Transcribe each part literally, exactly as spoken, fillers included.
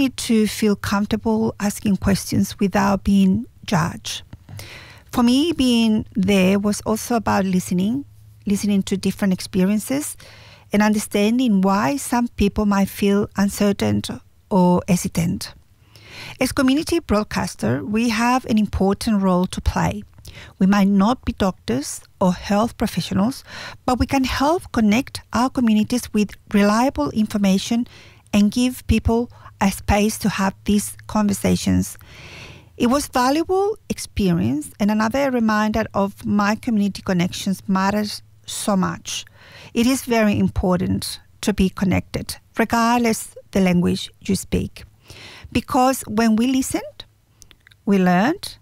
ability to feel comfortable asking questions without being judged. For me, being there was also about listening, listening to different experiences and understanding why some people might feel uncertain or hesitant. As community broadcaster, we have an important role to play. We might not be doctors or health professionals, but we can help connect our communities with reliable information and give people a space to have these conversations. It was valuable experience and another reminder of my community connections matters so much. It is very important to be connected, regardless the language you speak. Because when we listened, we learned,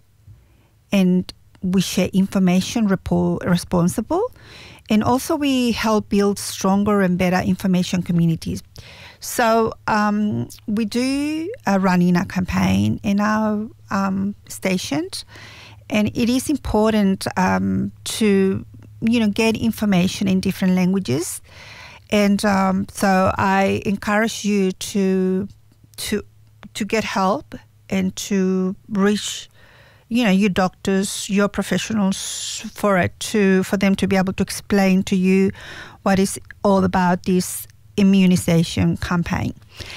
and we share information repo- responsible, and also we help build stronger and better information communities. So um, we do uh, run in a campaign in our um, stations, and it is important um, to you know get information in different languages, and um, so I encourage you to to to get help and to reach you know your doctors, your professionals for it to for them to be able to explain to you what is all about this immunization campaign.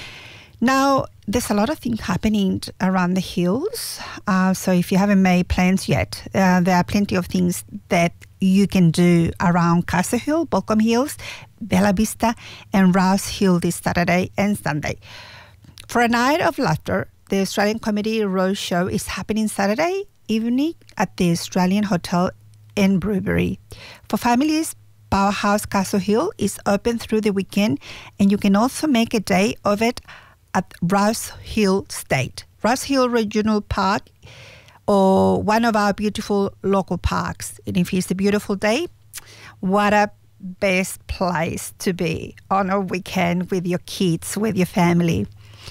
Now, there's a lot of things happening around the hills. Uh, so if you haven't made plans yet, uh, there are plenty of things that you can do around Castle Hill, Baulkham Hills, Bella Vista, and Rouse Hill this Saturday and Sunday. For a night of laughter, the Australian Comedy Roadshow is happening Saturday evening at the Australian Hotel and Brewery. For families, Powerhouse Castle Hill is open through the weekend, and you can also make a day of it at Rouse Hill State, Rouse Hill Regional Park, or one of our beautiful local parks. And if it's a beautiful day, what a best place to be on a weekend with your kids, with your family.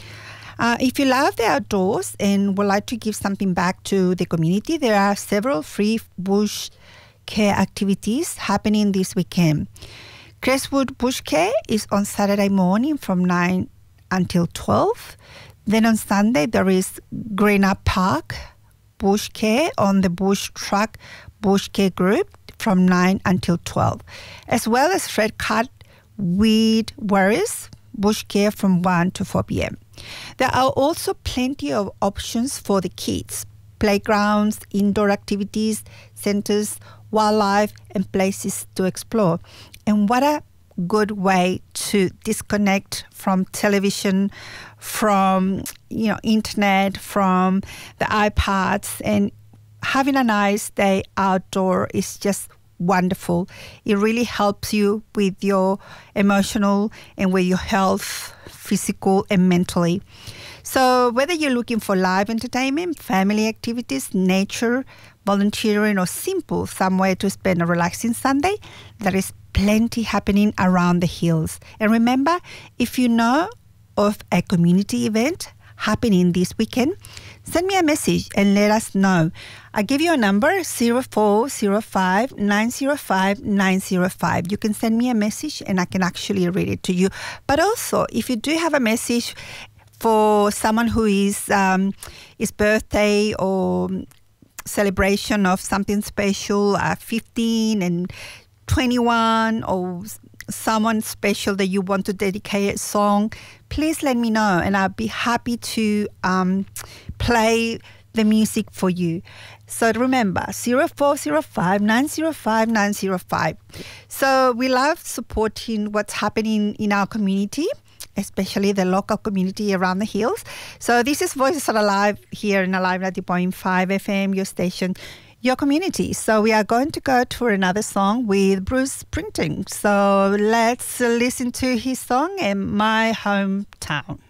Uh, if you love the outdoors and would like to give something back to the community, there are several free bush care activities happening this weekend. Crestwood Bush Care is on Saturday morning from nine until twelve. Then on Sunday there is Green Up Park Bush Care on the Bush Truck Bush Care group from nine until twelve, as well as Fred Cut Weed Warriors Bush Care from one to four p.m. There are also plenty of options for the kids: playgrounds, indoor activities, centers, wildlife, and places to explore. And what a good way to disconnect from television, from you know internet, from the iPads, and having a nice day outdoor is just wonderful. It really helps you with your emotional and with your health, physical and mentally. So whether you're looking for live entertainment, family activities, nature, volunteering, or simple somewhere to spend a relaxing Sunday, there is plenty happening around the hills. And remember, if you know of a community event happening this weekend, send me a message and let us know. I'll give you a number, zero four zero five, nine zero five, nine zero five. You can send me a message and I can actually read it to you. But also, if you do have a message for someone who is um, his birthday or celebration of something special, uh, fifteen and twenty-one, or someone special that you want to dedicate a song, please let me know and I'll be happy to um, play the music for you. So remember, zero four zero five, nine zero five, nine zero five. So we love supporting what's happening in our community, especially the local community around the hills. So this is Voices Are Alive here in Alive ninety point five F M, your station, your community. So we are going to go to another song with Bruce Springsteen. So let's listen to his song in My Hometown.